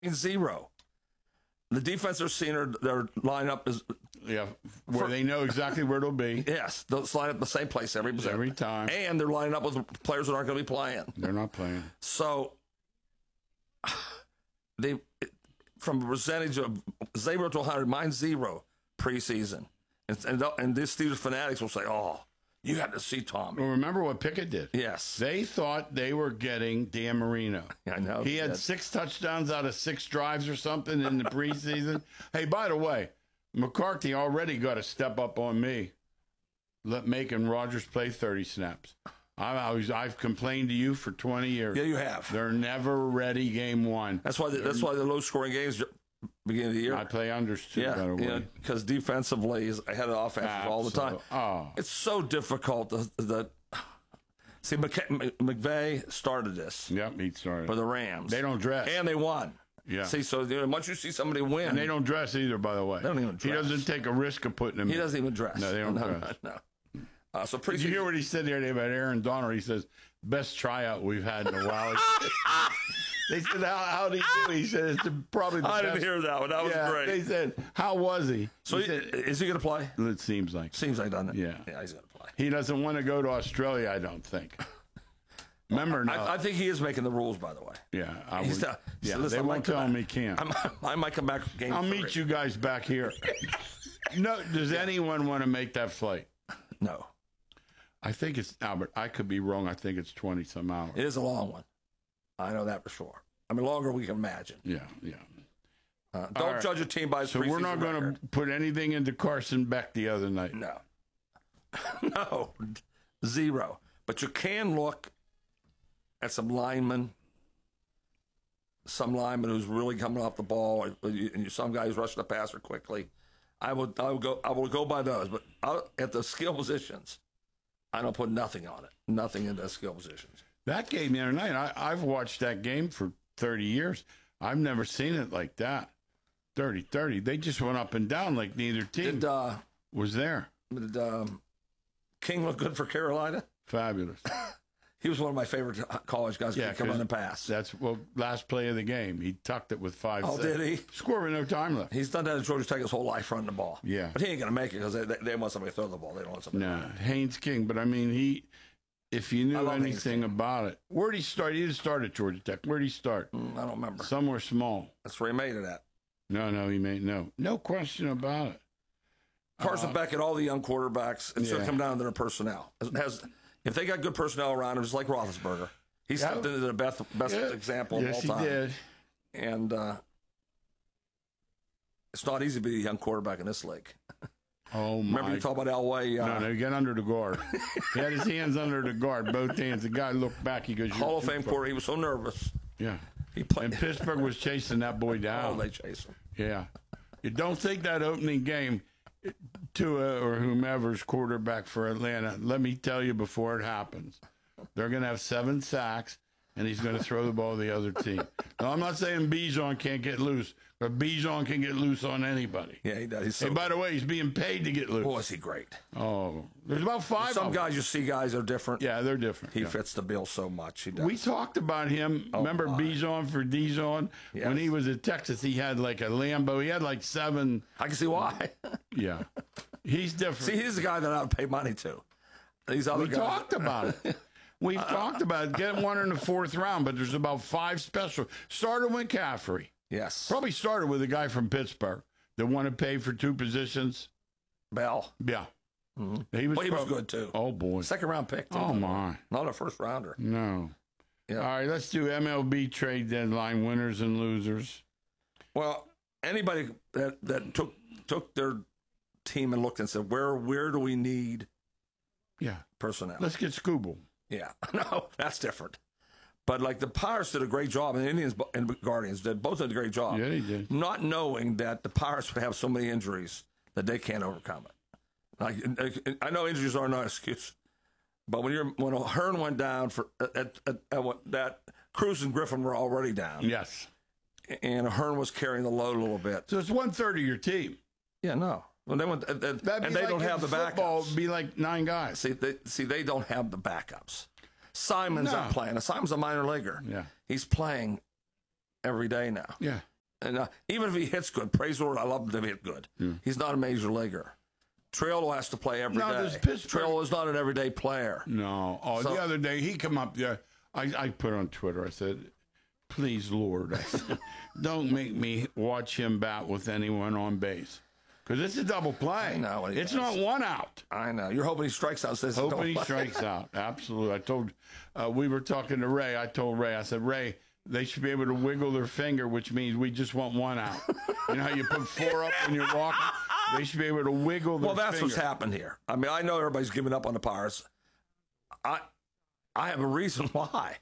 0. The defensive senior, their lineup is where they know exactly where it'll be. Yes, they'll line up the same place every time, and they're lining up with players that aren't going to be playing. They're not playing. So they, from a percentage of 0 to 100, mine's 0 preseason, and these Steelers fanatics will say, "Oh, you got to see Tommy." Well, remember what Pickett did? Yes, they thought they were getting Dan Marino. I know he had 6 touchdowns out of 6 drives or something in the preseason. Hey, by the way, McCarthy already got to step up on me, making Rodgers play 30 snaps. I've complained to you for 20 years. Yeah, you have. They're never ready game one. That's why the low scoring games beginning of the year. I play unders too. Yeah, because defensively is ahead of offenses all the time. Oh, it's so difficult. See, McVay started this. Yep, he started for the Rams. They don't dress, and they won. Yeah. See, so once you see somebody win, and they don't dress either. By the way, they don't even dress. He doesn't take a risk of putting them. He doesn't even dress. No, they don't dress. No. So did you hear what he said the other day about Aaron Donald? He says, "Best tryout we've had in a while." They said, "How did he do?" He said, "It's probably the best." I didn't hear that one. That was great. They said, "How was he?" So is he going to play? It seems like. Doesn't it? Yeah, he's going to play. He doesn't want to go to Australia, I don't think. Remember now. I think he is making the rules, by the way. Yeah, listen, they won't tell him he can't. I might come back. I'll meet you guys back here. No, does anyone want to make that flight? No. I think it's Albert. I could be wrong. I think it's 20-some hours. It is a long one. I know that for sure. I mean, longer we can imagine. Yeah. Don't judge a team by its preseason So we're not going record. to put anything into Carson Beck the other night. No. No. 0. But you can look at some linemen who's really coming off the ball, and some guys rushing the passer quickly. I will go by those, but at the skill positions, I don't put nothing on it. Nothing in the skill positions. That game the other night, I've watched that game for 30 years. I've never seen it like that. 30-30. They just went up and down like neither team was there. Did King look good for Carolina? Fabulous. He was one of my favorite college guys who could come on and pass. Last play of the game. He tucked it with 5 seconds. Oh, did he? Scored with no time left. He's done that at Georgia Tech his whole life running the ball. Yeah. But he ain't going to make it because they want somebody to throw the ball. They don't want somebody to run it. Haynes King. But, I mean, if you knew anything about it. Where'd he start? He didn't start at Georgia Tech. Where'd he start? I don't remember. Somewhere small. That's where he made it at. No, he made no question about it. Carson Beck and all the young quarterbacks, it's going to come down to their personnel. If they got good personnel around him, just like Roethlisberger, he stepped into the best example of all time. Yes, he did. And it's not easy to be a young quarterback in this league. Oh, my. Remember you talked about Elway? No, get under the guard. He had his hands under the guard, both hands. The guy looked back. He goes, Hall of Fame quarterback. He was so nervous. Yeah. He played. And Pittsburgh was chasing that boy down. Oh, they chased him. Yeah. You don't think that opening game, Tua or whomever's quarterback for Atlanta, let me tell you before it happens, they're going to have 7 sacks, and he's going to throw the ball to the other team. Now, I'm not saying Bijan can't get loose, but Bijan can get loose on anybody. Yeah, he does. Hey, by the way, he's being paid to get loose. Boy, is he great. Oh, there's about 5 Some of guys, you see guys are different. Yeah, they're different. He fits the bill so much. He does. We talked about him. Remember Bijan for Dijon? Yes. When he was at Texas, he had like a Lambo. He had like 7. I can see why. Yeah. He's different. See, he's the guy that I would pay money to. These other guys. We talked about it. We've talked about it. Get one in the 4th round, but there's about 5 special. Started with McCaffrey. Yes. Probably started with a guy from Pittsburgh that wanted to pay for 2 positions. Bell. Yeah. Mm-hmm. He was good, too. Oh, boy. 2nd round pick, too. Oh, my. Not a first rounder. No. Yeah. All right, let's do MLB trade deadline winners and losers. Well, anybody that took their team and looked and said, where do we need personnel? Let's get Scooble. Yeah. No, that's different. But like the Pirates did a great job, and the Indians and Guardians both did a great job. Yeah, they did. Not knowing that the Pirates would have so many injuries that they can't overcome it. Like I know injuries are not an excuse, but when Hearn went down that Cruz and Griffin were already down. Yes. And Hearn was carrying the load a little bit. So it's 1/3 of your team. Yeah, no. Well, they went, and they don't have the backups. It'd be like 9 guys. See, they don't have the backups. Simon's not playing. Simon's a minor leaguer. Yeah. He's playing every day now. Yeah. And even if he hits good, praise the Lord, I love him to hit good. He's not a major leaguer. Triolo has to play every day. Triolo is not an everyday player. No. Oh, the other day he come up there. I put on Twitter. I said, "Please, Lord, I said, don't make me watch him bat with anyone on base, because it's a double play. I know what he it's does. Not one out. I know. You're hoping he strikes out. Says Hoping he strikes out. Absolutely. I told. We were talking to Ray. I told Ray. I said, Ray, they should be able to wiggle their finger, which means we just want one out. You know how you put 4 up when you're walking? They should be able to wiggle their finger. Well, that's what's happened here. I mean, I know everybody's giving up on the Pirates. I have a reason why.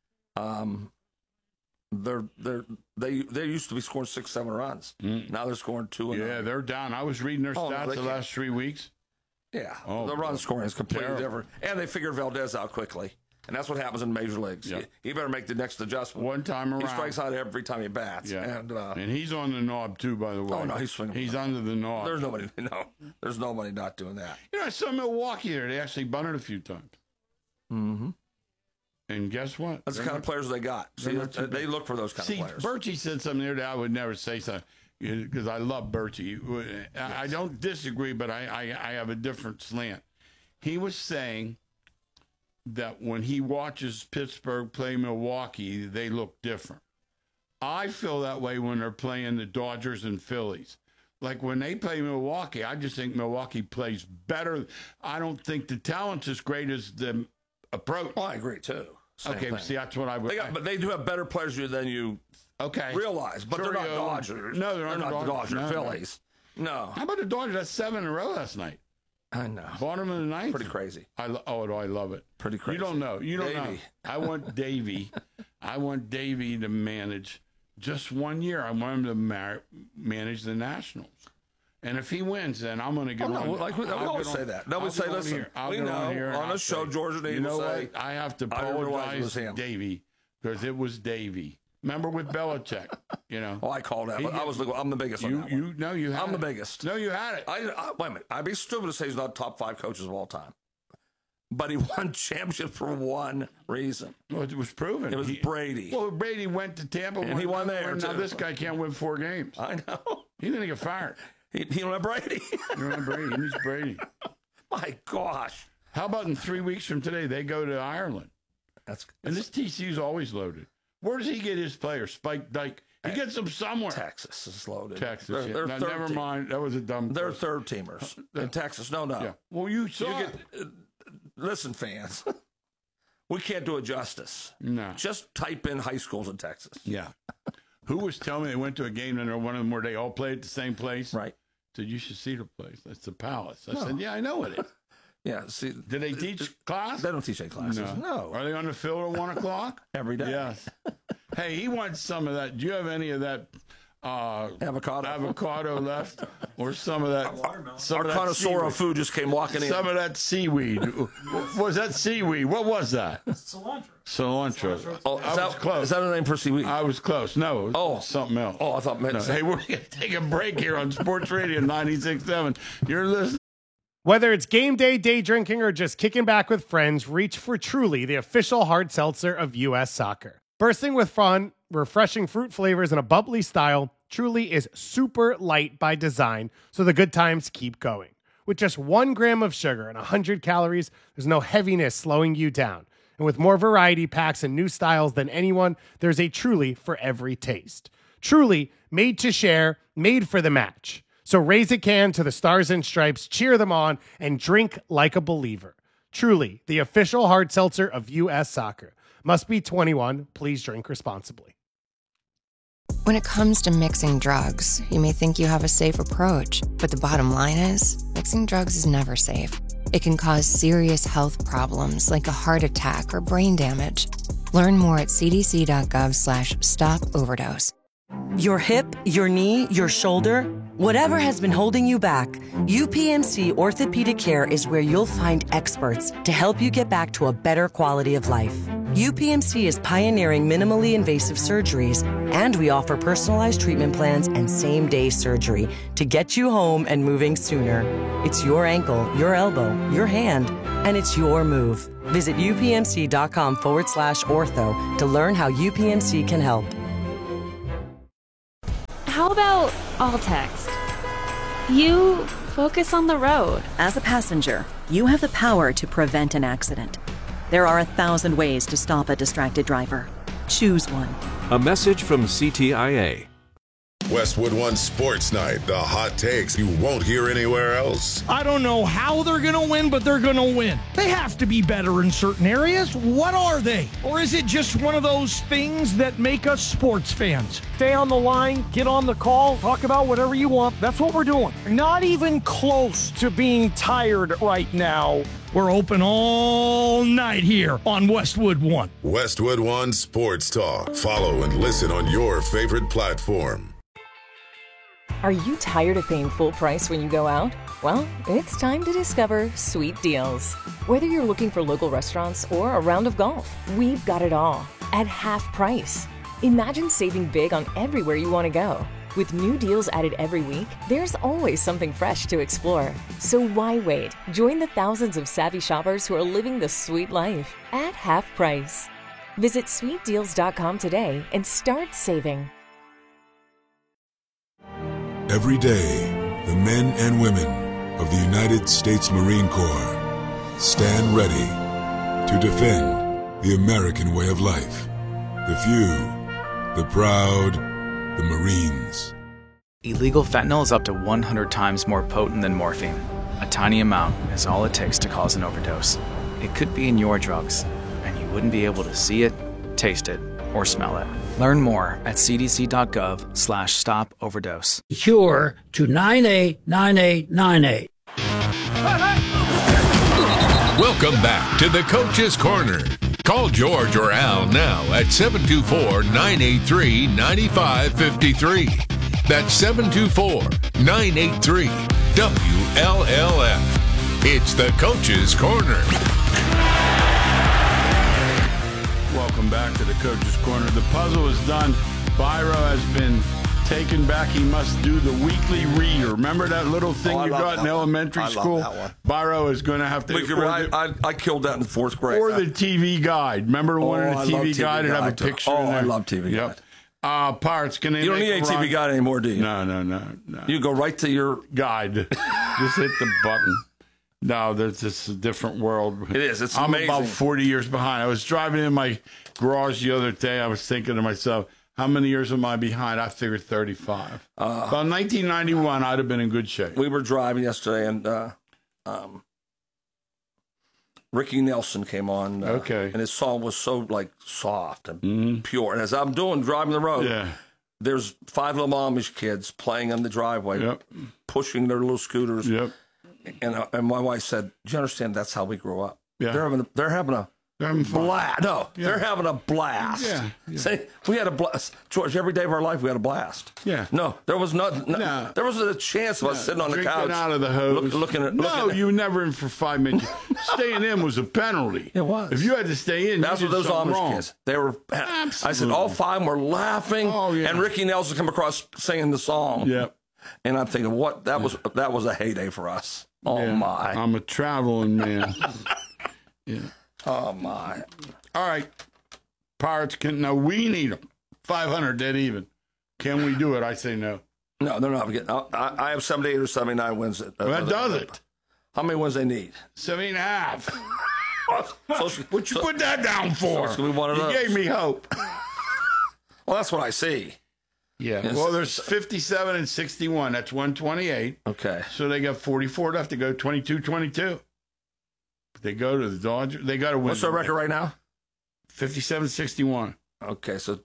They used to be scoring 6-7 runs. Now they're scoring 2. Yeah, they're down. I was reading their stats the last 3 weeks. Yeah, the run scoring is completely different, and they figured Valdez out quickly, and that's what happens in major leagues. Yep. You better make the next adjustment. One time around, he strikes out every time he bats. Yeah, and he's on the knob too. By the way, oh no, he's swinging. He's under the knob. There's nobody not doing that. You know, I saw Milwaukee there. They actually bunted a few times. Mm-hmm. And guess what? That's the kind of players they got. See, they look for those kind of players. Bertie said something there that I would never say something, because I love Bertie. I don't disagree, but I have a different slant. He was saying that when he watches Pittsburgh play Milwaukee, they look different. I feel that way when they're playing the Dodgers and Phillies. Like when they play Milwaukee, I just think Milwaukee plays better. I don't think the talent's as great as the approach. Well, I agree too. Same thing. See, that's what I would. But they do have better players than you realize. But they're not Dodgers. No, they're not the Dodgers. Phillies. No. How about the Dodgers? That's 7 in a row last night. I know. Bottom of the ninth. Pretty crazy. I love it. Pretty crazy. You don't know. I want Davey. I want Davey to manage just 1 year. I want him to manage the Nationals. And if he wins, then I'm going to get on. We always say that. No, we say, listen, we know on the show, George and Eve will say, I have to apologize to Davey, because it was Davey. Remember with Belichick, Oh, I called that. I'm the biggest on that one. I'm the biggest. No, you had it. Wait a minute. I'd be stupid to say he's not top 5 coaches of all time. But he won championship for one reason. Well, it was proven. It was Brady. Well, Brady went to Tampa. And he won there, now too. This guy can't win 4 games. I know. He's going to get fired. He don't have Brady. You don't have Brady. He needs Brady. My gosh. How about in 3 weeks from today, they go to Ireland? And this TCU's always loaded. Where does he get his players? Spike Dike. He gets them somewhere. Texas is loaded. Texas. They're now, never mind. That was a dumb. They're third teamers in Texas. No. Yeah. Well, you saw. Listen, fans. We can't do it justice. No. Just type in high schools in Texas. Yeah. Who was telling me they went to a game and one of them where they all played at the same place? Right. Said, you should see the place. That's the Palace. I said, yeah, I know it is. Yeah. See, do they teach class? They don't teach any classes. No. Are they on the field at 1 o'clock? Every day. Yes. Hey, he wants some of that. Do you have any of that avocado left, or some of that? Our connoisseur of food just came walking in. Some of that seaweed. Was that seaweed? What was that? Cilantro. Oh, I was close. Is that a name for seaweed? I was close. No. Something else. Oh, I thought. No. Hey, we're gonna take a break here on Sports Radio 96.7. You're listening. Whether it's game day, day drinking, or just kicking back with friends, reach for Truly, the official hard seltzer of U.S. Soccer. Bursting with fun, refreshing fruit flavors, and a bubbly style, Truly is super light by design, so the good times keep going. With just 1 gram of sugar and 100 calories, there's no heaviness slowing you down. And with more variety packs and new styles than anyone, there's a Truly for every taste. Truly, made to share, made for the match. So raise a can to the Stars and Stripes, cheer them on, and drink like a believer. Truly, the official hard seltzer of U.S. Soccer. Must be 21. Please drink responsibly. When it comes to mixing drugs, you may think you have a safe approach, but the bottom line is, mixing drugs is never safe. It can cause serious health problems like a heart attack or brain damage. Learn more at cdc.gov/stop-overdose. Your hip, your knee, your shoulder, whatever has been holding you back, UPMC Orthopedic Care is where you'll find experts to help you get back to a better quality of life. UPMC is pioneering minimally invasive surgeries, and we offer personalized treatment plans and same-day surgery to get you home and moving sooner. It's your ankle, your elbow, your hand, and it's your move. Visit upmc.com/ortho to learn how UPMC can help. How about all text? You focus on the road. As a passenger, you have the power to prevent an accident. There are 1,000 ways to stop a distracted driver. Choose one. A message from CTIA. Westwood One Sports Night, the hot takes you won't hear anywhere else. I don't know how they're going to win, but they're going to win. They have to be better in certain areas. What are they? Or is it just one of those things that make us sports fans? Stay on the line, get on the call, talk about whatever you want. That's what we're doing. Not even close to being tired right now. We're open all night here on Westwood One. Westwood One Sports Talk. Follow and listen on your favorite platform. Are you tired of paying full price when you go out? Well, it's time to discover Sweet Deals. Whether you're looking for local restaurants or a round of golf, we've got it all at half price. Imagine saving big on everywhere you want to go. With new deals added every week, there's always something fresh to explore. So why wait? Join the thousands of savvy shoppers who are living the sweet life at half price. Visit sweetdeals.com today and start saving. Every day, the men and women of the United States Marine Corps stand ready to defend the American way of life. The few, the proud, the Marines. Illegal fentanyl is up to 100 times more potent than morphine. A tiny amount is all it takes to cause an overdose. It could be in your drugs, and you wouldn't be able to see it, taste it, or smell it. Learn more at cdc.gov/stop-overdose. Cure to 989898. Welcome back to the Coach's Corner. Call George or Al now at 724-983-9553. That's 724-983-WLLF. It's the Coach's Corner. Welcome back to the Coach's Corner. The puzzle is done. Byro has been taken back. He must do the weekly reader. Remember that little thing you got in elementary school? Byro is going to have to. I killed that in the fourth grade. Or the TV Guide. Remember one of the TV Guide and have a picture in there? I love TV Guide. Pirates, can they You don't need a TV Guide anymore, do you? No. You go right to your Guide. Just hit the button. No, there's this different world. It is. It's I'm amazing. about 40 years behind. I was driving in my garage the other day. I was thinking to myself, how many years am I behind? I figured 35. About 1991, I'd have been in good shape. We were driving yesterday, and Ricky Nelson came on. Okay. And his song was so soft and pure. And as I'm driving the road, there's 5 little Amish kids playing in the driveway, pushing their little scooters. Yep. And my wife said, "Do you understand? That's how we grew up. Yeah. They're having a blast. No, they're having a blast. Yeah. See, we had a blast, George. Every day of our life, we had a blast. Yeah. No, there was there wasn't a chance of us sitting on the couch out of the hose, looking at. You were never in for 5 minutes. Staying in was a penalty. It was. If you had to stay in, that's you what did those Amish wrong. kids. They were. Absolutely. I said all 5 were laughing. Oh, yeah. And Ricky Nelson come across singing the song. Yeah. And I'm thinking, that was a heyday for us. Oh my! I'm a traveling man. Yeah. Oh my! All right, Pirates we need them. 500 dead even. Can we do it? I say no. No, they're not getting. I have 78 or 79 wins. That does it. How many wins they need? 7.5. What'd you so, put that down for? So we wanted you gave me hope. Well, that's what I see. Yeah. Yes. Well, there's 57 and 61. That's 128. Okay. So they got 44 left to go. 22-22. They go to the Dodgers. They got to win. What's their record right now? 57-61. Okay, so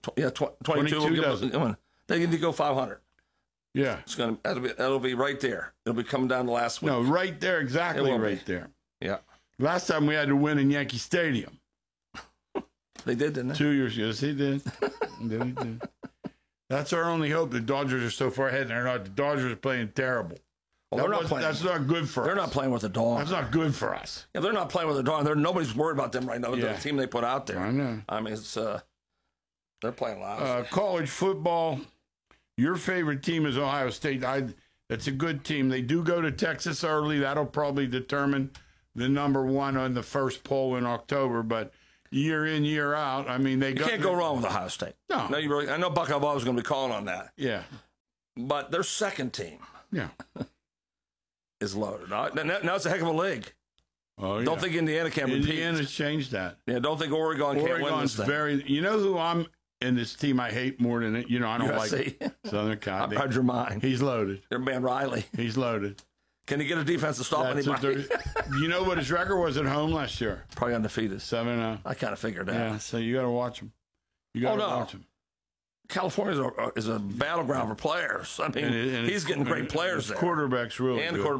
22. They need to go 500. Yeah. That'll be right there. It'll be coming down the last week. No, right there, exactly right there. Yeah. Last time we had to win in Yankee Stadium. They did, didn't they? 2 years ago. Yes, he did. They did. That's our only hope. The Dodgers are so far ahead, and they're not. The Dodgers are playing terrible. Well, they're not playing. That's not good for us. They're not playing with the Dodgers. That's not good for us. Yeah, they're not playing with the Dodgers. Nobody's worried about them right now. The team they put out there. I know. I mean, it's they're playing loud. College football. Your favorite team is Ohio State. That's a good team. They do go to Texas early. That'll probably determine the number one on the first poll in October. But year in, year out, I mean, you can't go wrong with Ohio State. No, you really. I know Buckeye Bob was going to be calling on that. Yeah. But their second team is loaded. Now it's a heck of a league. Oh, yeah. Don't think Indiana can repeat. Indiana's changed that. Yeah, don't think Oregon can't win this thing. You know who I'm in this team I hate more than it? You know, I don't USC. like Southern Cal. I've heard your mind. He's loaded. Their man Riley. He's loaded. Can he get a defense to stop anybody? You know what his record was at home last year? Probably undefeated. 7-0. I kind of figured that. Yeah, so you got to watch him. You got to watch him. California is a battleground for players. I mean, he's getting great players there. Quarterback's really good.